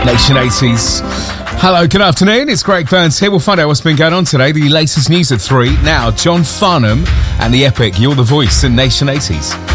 Nation 80s. Hello, good afternoon. It's Greg Burns here. We'll find out what's been going on today. The latest news at 3. Now, John Farnham and the Epic. You're the voice in Nation 80s.